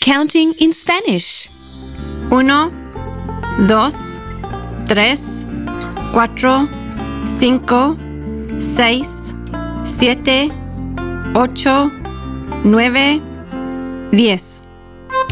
Counting in Spanish. 1, 2, 3, 4, 5, 6, 7, 8, 9, 10.